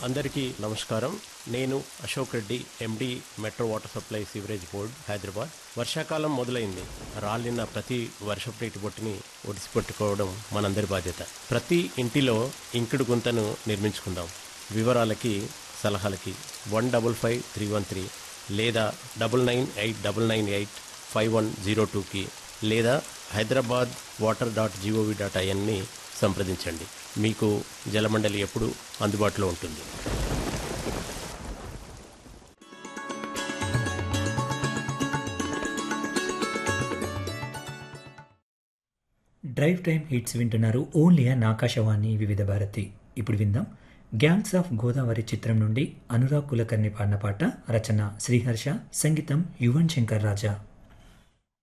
అందరికీ నమస్కారం. నేను అశోక్ రెడ్డి, ఎండి, metro water supply sewerage board, Hyderabad. వర్షాకాలం మొదలైంది. రాలిన ప్రతి వర్షపు నీటి బొట్టుని ఒడిసిపెట్టుకోవడం మనందరి బాధ్యత. ప్రతి ఇంటిలో ఇంకుడు గుంతను నిర్మించుకుందాం. వివరాలకి, సలహాలకి 155313 లేదా 9989985102కి లేదా hyderabadwater.gov.inని సంప్రదించండి. మీకు జలమండలి ఎప్పుడు అందుబాటులో ఉంటుంది. డ్రైవ్ టైమ్ హిట్స్ వింటున్నారు. ఓన్లీ అన్ ఆకాశవాణి వివిధ భారతి. ఇప్పుడు విందాం గ్యాంగ్స్ ఆఫ్ గోదావరి చిత్రం నుండి అనురాగ్ కులకర్ణి పాడిన పాట. రచన శ్రీహర్ష, సంగీతం యువన్ శంకర్ రాజా.